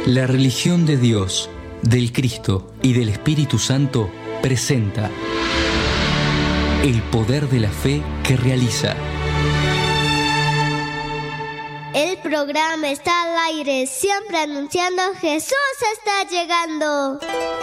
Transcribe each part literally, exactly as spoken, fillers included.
La religión de Dios, del Cristo y del Espíritu Santo presenta el poder de la fe que realiza. El programa está al aire, siempre anunciando Jesús está llegando.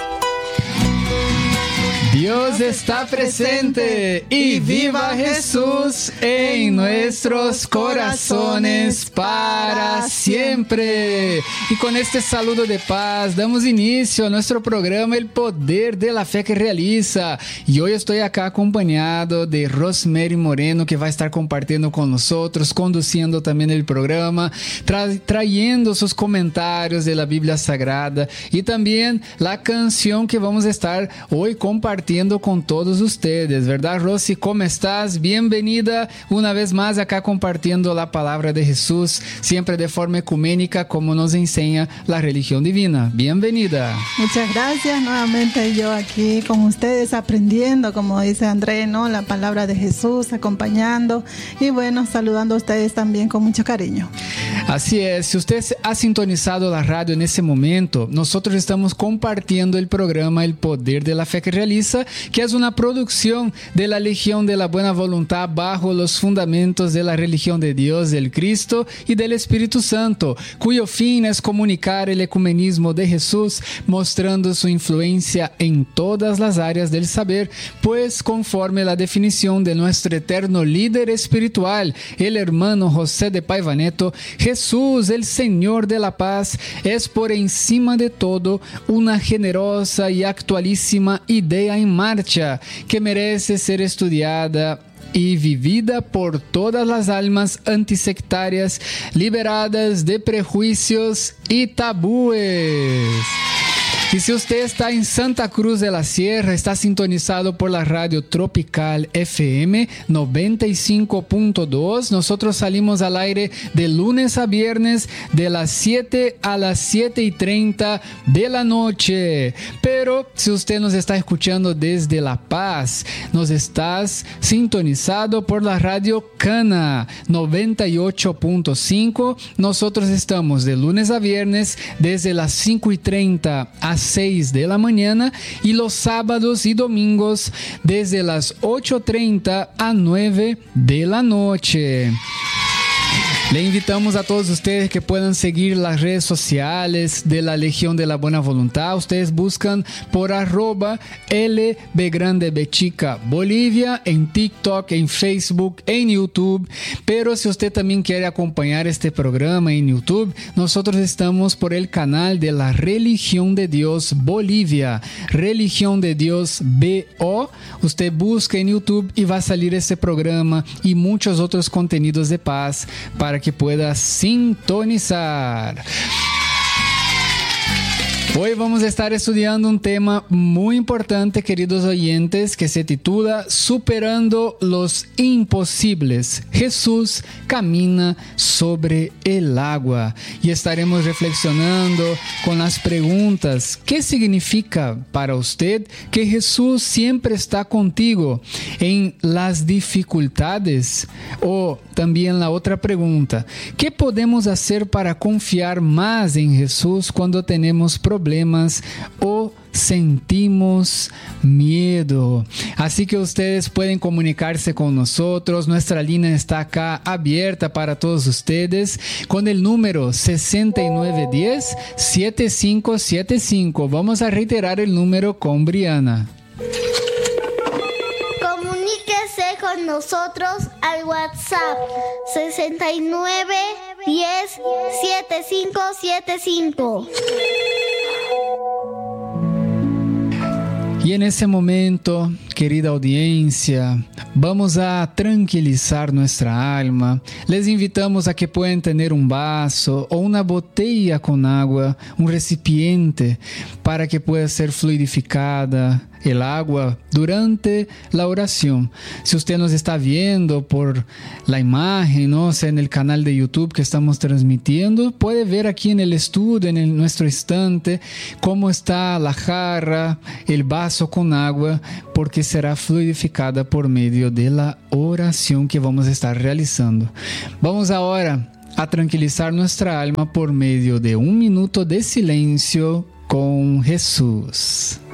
Dios está presente y viva Jesús en nuestros corazones para siempre. Y con este saludo de paz damos inicio a nuestro programa El Poder de la Fe que Realiza. Y hoy estoy acá acompañado de Rosemary Moreno, que va a estar compartiendo con nosotros, conduciendo también el programa, tra- trayendo sus comentarios de la Biblia Sagrada y también la canción que vamos a estar hoy compartiendo con todos ustedes, ¿verdad, Rosy? ¿Cómo estás? Bienvenida una vez más acá compartiendo la palabra de Jesús, siempre de forma ecuménica, como nos enseña la religión divina. Bienvenida. Muchas gracias. Nuevamente yo aquí con ustedes aprendiendo, como dice André, ¿no? La palabra de Jesús, acompañando y bueno, saludando a ustedes también con mucho cariño. Así es, si usted ha sintonizado la radio en ese momento, nosotros estamos compartiendo el programa El Poder de la Fe que Realiza, que es una producción de la Legión de la Buena Voluntad bajo los fundamentos de la religión de Dios, del Cristo y del Espíritu Santo, cuyo fin es comunicar el ecumenismo de Jesús, mostrando su influencia en todas las áreas del saber, pues conforme la definición de nuestro eterno líder espiritual, el hermano José de Paiva Neto, Jesús, el Señor de la paz, es por encima de todo una generosa y actualísima idea en marcha que merece ser estudiada y vivida por todas las almas antisectarias liberadas de prejuicios y tabúes. Y si usted está en Santa Cruz de la Sierra, está sintonizado por la radio Tropical F M noventa y cinco punto dos. Nosotros salimos al aire de lunes a viernes de las siete a las siete y treinta de la noche. Pero si usted nos está escuchando desde La Paz, nos estás sintonizado por la radio Cana noventa y ocho punto cinco. Nosotros estamos de lunes a viernes desde las cinco y treinta a seis de la mañana y los sábados y domingos desde las ocho y treinta a nueve de la noche. Le invitamos a todos ustedes que puedan seguir las redes sociales de la Legión de la Buena Voluntad. Ustedes buscan por arroba L B grande B chica Bolivia en TikTok, en Facebook, en YouTube. Pero si usted también quiere acompañar este programa en YouTube, nosotros estamos por el canal de la Religión de Dios Bolivia, Religión de Dios B O. Usted busca en YouTube y va a salir este programa y muchos otros contenidos de paz para que pueda sintonizar. Hoy vamos a estar estudiando un tema muy importante, queridos oyentes, que se titula Superando los Imposibles. Jesús camina sobre el agua. Y estaremos reflexionando con las preguntas. ¿Qué significa para usted que Jesús siempre está contigo en las dificultades? O también la otra pregunta, ¿qué podemos hacer para confiar más en Jesús cuando tenemos problemas? problemas o sentimos miedo? Así que ustedes pueden comunicarse con nosotros. Nuestra línea está acá abierta para todos ustedes con el número sesenta y nueve diez, setenta y cinco setenta y cinco. Vamos a reiterar el número con Briana. Comuníquese con nosotros al WhatsApp sesenta y nueve diez, setenta y cinco setenta y cinco. Y en ese momento, querida audiencia, vamos a tranquilizar nuestra alma. Les invitamos a que puedan tener un vaso o una botella con agua, un recipiente, para que pueda ser fluidificada el agua durante la oración. Si usted nos está viendo por la imagen, ¿no? O sea, en el canal de YouTube que estamos transmitiendo, puede ver aquí en el estudio, en el, nuestro estante, cómo está la jarra, el vaso con agua, porque será fluidificada por medio de la oración que vamos a estar realizando. Vamos ahora a tranquilizar nuestra alma por medio de un minuto de silencio con Jesús.